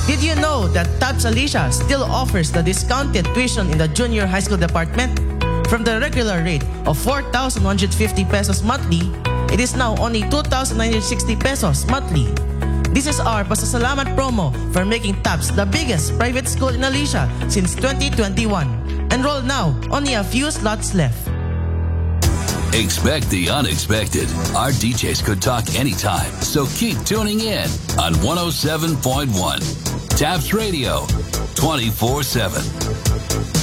Did you know that TAPS Alicia still offers the discounted tuition in the junior high school department? From the regular rate of 4,150 pesos monthly, it is now only 2,960 pesos monthly. This is our pasasalamat promo for making TAPS the biggest private school in Alicia since 2021. Enroll now, only a few slots left. Expect the unexpected. Our DJs could talk anytime, so keep tuning in on 107.1 TAPS Radio 24/7.